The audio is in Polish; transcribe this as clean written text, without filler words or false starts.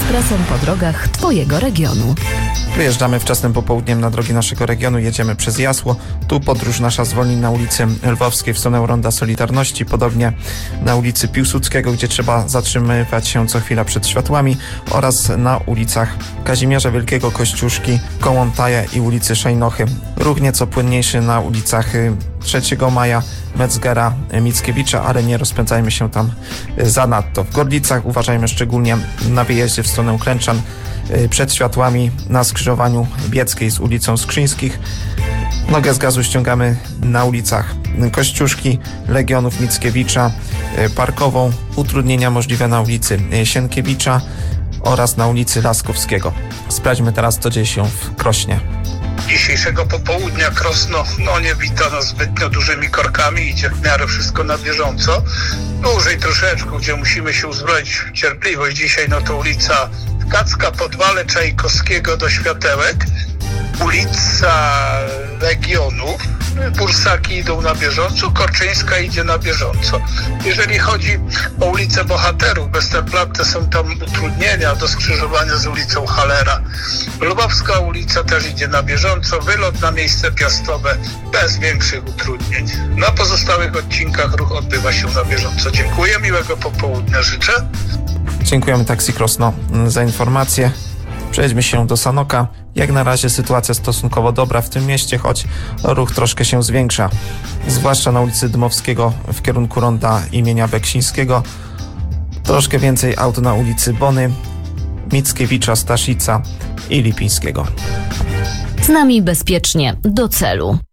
ekspresem po drogach Twojego regionu. Wyjeżdżamy wczesnym popołudniem na drogi naszego regionu, jedziemy przez Jasło. Tu podróż nasza zwolni na ulicy Lwowskiej w stronę Ronda Solidarności, podobnie na ulicy Piłsudskiego, gdzie trzeba zatrzymywać się co chwila przed światłami, oraz na ulicach Kazimierza Wielkiego, Kościuszki, Kołątaja i ulicy Szejnochy. Ruch nieco płynniejszy na ulicach 3 Maja, Metzgera, Mickiewicza, ale nie rozpędzajmy się tam zanadto. W Gorlicach uważajmy szczególnie na wyjeździe w stronę Klęczan, przed światłami na skrzyżowaniu Bieckiej z ulicą Skrzyńskich. Nogę z gazu ściągamy na ulicach Kościuszki, Legionów, Mickiewicza, Parkową. Utrudnienia możliwe na ulicy Sienkiewicza oraz na ulicy Laskowskiego. Sprawdźmy teraz, co dzieje się w Krośnie. Dzisiejszego popołudnia Krosno nie wita nas zbytnio dużymi korkami, idzie w miarę wszystko na bieżąco. Dłużej troszeczkę, gdzie musimy się uzbroić w cierpliwość. Dzisiaj to ulica Kacka, Podwale, Czajkowskiego do Światełek, ulica Legionów, Bursaki idą na bieżąco, Korczyńska idzie na bieżąco. Jeżeli chodzi o ulicę Bohaterów, Westerplatte, są tam utrudnienia do skrzyżowania z ulicą Hallera. Lwowska ulica też idzie na bieżąco, wylot na miejsce piastowe bez większych utrudnień. Na pozostałych odcinkach ruch odbywa się na bieżąco. Dziękuję, miłego popołudnia życzę. Dziękujemy Taxi Krosno za informację. Przejdźmy się do Sanoka. Jak na razie sytuacja stosunkowo dobra w tym mieście, choć ruch troszkę się zwiększa. Zwłaszcza na ulicy Dmowskiego w kierunku ronda imienia Beksińskiego. Troszkę więcej aut na ulicy Bony, Mickiewicza, Staszica i Lipińskiego. Z nami bezpiecznie do celu.